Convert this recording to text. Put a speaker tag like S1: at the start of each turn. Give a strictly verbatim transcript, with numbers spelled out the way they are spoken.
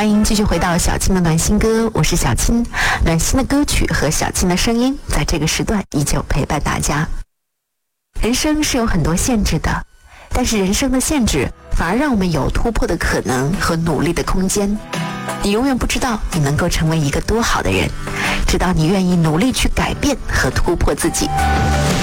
S1: 欢迎继续回到小青的暖心歌，我是小青。暖心的歌曲和小青的声音，在这个时段依旧陪伴大家。人生是有很多限制的，但是人生的限制反而让我们有突破的可能和努力的空间。你永远不知道你能够成为一个多好的人，直到你愿意努力去改变和突破自己。